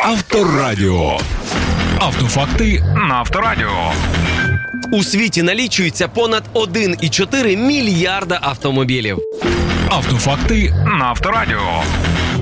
Авторадіо. Автофакти на Авторадіо. У світі налічується понад 1,4 мільярда автомобілів. Автофакти на Авторадіо.